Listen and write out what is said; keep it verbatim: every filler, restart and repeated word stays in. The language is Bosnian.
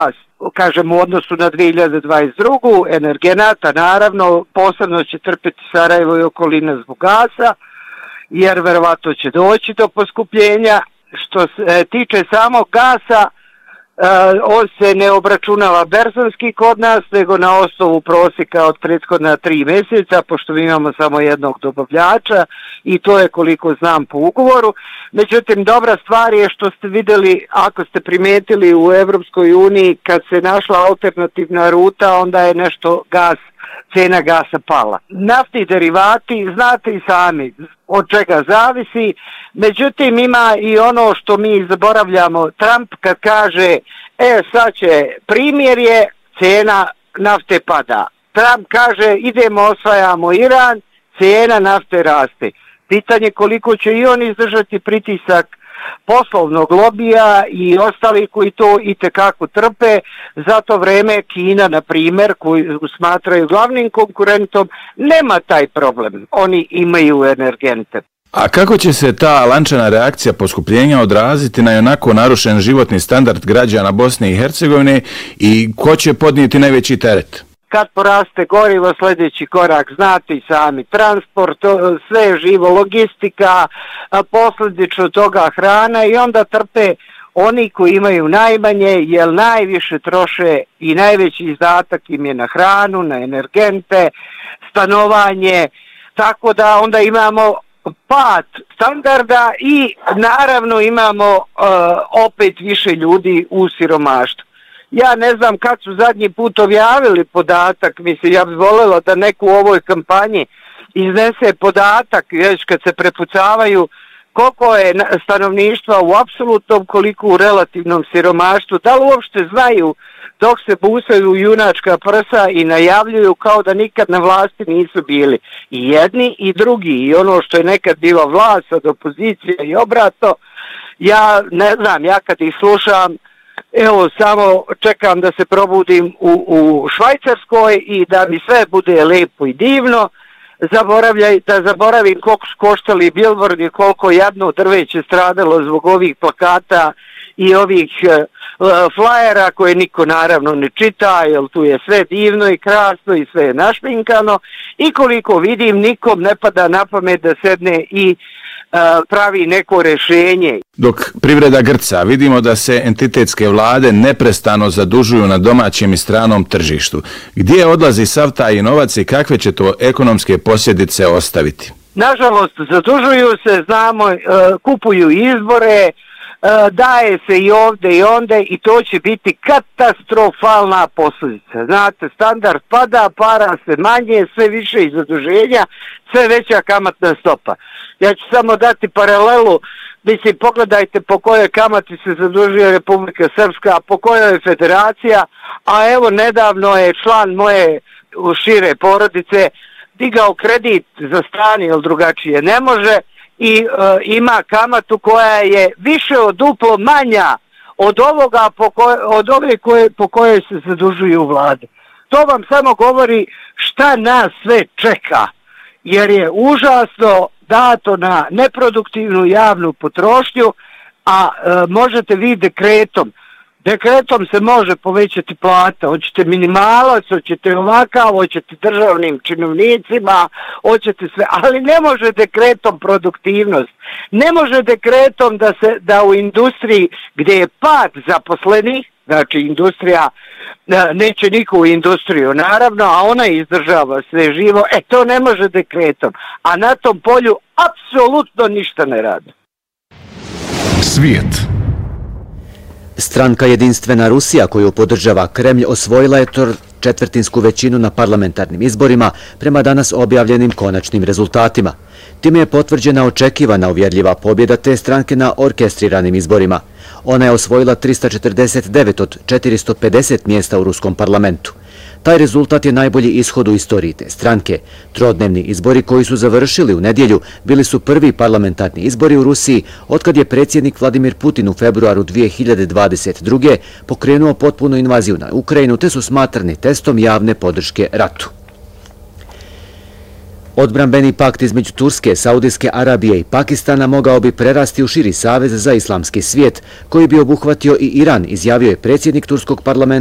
kažem u odnosu na dvije hiljade dvadeset drugu. energenata, naravno, posebno će trpeti Sarajevo i okolina zbog gasa, jer verovatno će doći do poskupljenja. Što se tiče samog gasa, Uh, on se ne obračunava berzanski kod nas, nego na osnovu prosjeka od prethodna tri mjeseca, pošto mi imamo samo jednog dobavljača i to je koliko znam po ugovoru. Međutim, dobra stvar je što ste vidjeli, ako ste primijetili u Europskoj uniji, kad se našla alternativna ruta, onda je nešto gas, cena gasa pala. Naftni derivati, znate i sami od čega zavisi, međutim ima i ono što mi zaboravljamo. Trump kad kaže, e sad će primjerje, cena nafte pada. Trump kaže, idemo osvajamo Iran, cena nafte raste. Pitanje koliko će i on izdržati pritisak poslovnog lobija i ostali koji to itekako trpe. Za to vreme Kina, na primjer, koji smatraju glavnim konkurentom, nema taj problem. Oni imaju energente. A kako će se ta lančana reakcija poskupljenja odraziti na onako narušen životni standard građana Bosne i Hercegovine i ko će podnijeti najveći teret? Kad poraste gorivo, sljedeći korak, znate i sami, transport, sve živo, logistika, posljedično toga hrana i onda trpe oni koji imaju najmanje, jer najviše troše i najveći izdatak im je na hranu, na energente, stanovanje, tako da onda imamo pad standarda i naravno imamo uh, opet više ljudi u siromaštvu. Ja ne znam kad su zadnji put objavili podatak, mislim, ja bih voljela da neko u ovoj kampanji iznese podatak, već kad se prepucavaju koliko je stanovništva u apsolutnom, koliko u relativnom siromaštvu, da li uopšte znaju dok se busaju junačka prsa i najavljuju kao da nikad na vlasti nisu bili. I jedni i drugi, i ono što je nekad bila vlast od opozicije i obratno, ja ne znam, ja kad ih slušam, evo, samo čekam da se probudim u, u Švajcarskoj i da mi sve bude lepo i divno. Zaboravljaj, da zaboravim koliko su koštali billboardi, koliko jadno drveće stradalo zbog ovih plakata i ovih uh, flajera koje niko naravno ne čita, jer tu je sve divno i krasno i sve je našminkano. I koliko vidim, nikom ne pada na pamet da sedne i pravi neko rješenje. Dok privreda grca, vidimo da se entitetske vlade neprestano zadužuju na domaćem i stranom tržištu. Gdje odlazi sav taj novac i kakve će to ekonomske posljedice ostaviti? Nažalost, zadužuju se, znamo, kupuju izbore, daje se i ovdje i onde i to će biti katastrofalna posljedica. Znate, standard pada, para se manje, sve više i zaduženja, sve veća kamatna stopa. Ja ću samo dati paralelu, mislim, pogledajte po kojoj kamati se zadužuje Republika Srpska, po kojoj je federacija, a evo nedavno je član moje šire porodice digao kredit za stan, jer drugačije ne može, i e, ima kamatu koja je više od duplo manja od ovoga po koj, od ove koje, po kojoj se zadužuju vlade. To vam samo govori šta nas sve čeka, jer je užasno dato na neproduktivnu javnu potrošnju, a e, možete vi dekretom. Dekretom se može povećati plata, hoćete minimalac, hoćete ovakav, hoćete državnim činovnicima, hoćete sve, ali ne može dekretom produktivnost. Ne može dekretom da se da u industriji gdje je pad zaposlenih, znači industrija, neće niko u industriju naravno, a ona izdržava sve živo, e to ne može dekretom. A na tom polju apsolutno ništa ne radi. Svijet. Stranka Jedinstvena Rusija, koju podržava Kremlj, osvojila je četvrtinsku većinu na parlamentarnim izborima prema danas objavljenim konačnim rezultatima. Time je potvrđena očekivana uvjerljiva pobjeda te stranke na orkestriranim izborima. Ona je osvojila trista četrdeset devet od četiristo pedeset mjesta u ruskom parlamentu. Taj rezultat je najbolji ishod u istoriji te stranke. Trodnevni izbori koji su završili u nedjelju bili su prvi parlamentarni izbori u Rusiji otkad je predsjednik Vladimir Putin u februaru dvije hiljade dvadeset druge pokrenuo potpunu invaziju na Ukrajinu te su smatrani testom javne podrške ratu. Odbrambeni pakt između Turske, Saudijske Arabije i Pakistana mogao bi prerasti u širi savez za islamski svijet, koji bi obuhvatio i Iran, izjavio je predsjednik turskog parlamenta